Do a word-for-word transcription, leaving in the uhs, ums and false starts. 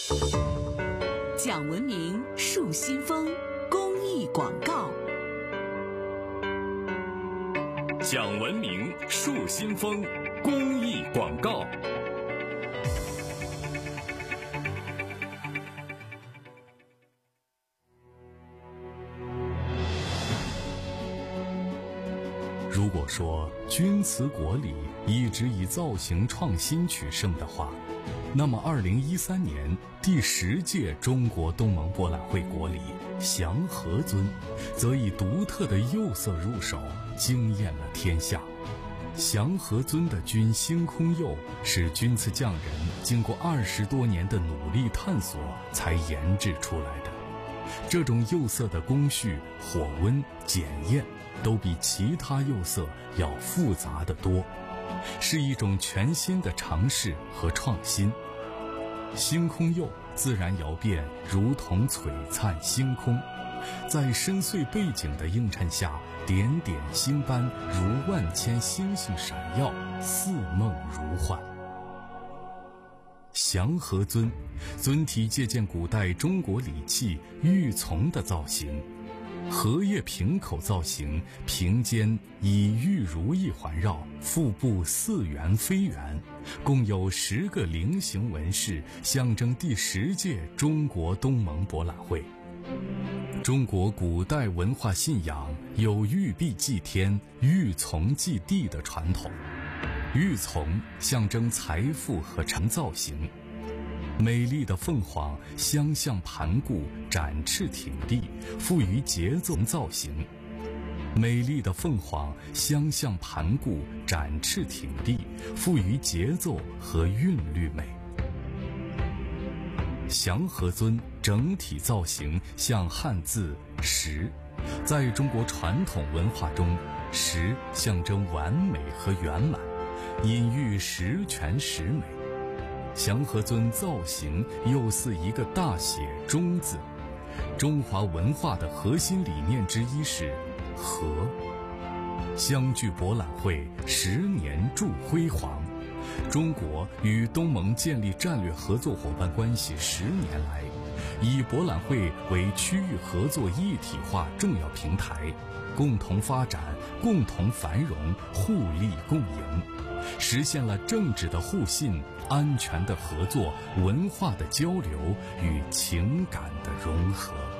讲文明树新风公益广告。 讲文明树新风公益广告。如果说钧瓷国礼一直以造型创新取胜的话，那么二零一三年第十届中国东盟博览会国礼祥和尊则以独特的釉色入手，惊艳了天下。祥和尊的钧星空釉是钧瓷匠人经过二十多年的努力探索才研制出来的。这种釉色的工序、火温、检验都比其他釉色要复杂得多，是一种全新的尝试和创新。星空釉自然窑变如同璀璨星空，在深邃背景的映衬下，点点星斑如万千星星闪耀，似梦如幻。祥和尊尊体借鉴古代中国礼器玉琮的造型，荷叶瓶口造型，瓶尖以玉如意环绕，腹部似圆非圆，共有十个菱形纹饰，象征第十届中国东盟博览会。中国古代文化信仰有玉璧祭天、玉琮祭地的传统。玉琮象征财富和成造型，美丽的凤凰相向盘顾，展翅挺地，赋予节奏造型。美丽的凤凰相向盘顾，展翅挺地，赋予节奏和韵律美。祥和尊整体造型像汉字十，在中国传统文化中，十象征完美和圆满，隐喻十全十美。祥和尊造型又似一个大写中字。中华文化的核心理念之一是和。相聚博览会十年铸辉煌，中国与东盟建立战略合作伙伴关系十年来，以博览会为区域合作一体化重要平台，共同发展，共同繁荣，互利共赢，实现了政治的互信、安全的合作、文化的交流与情感的融合。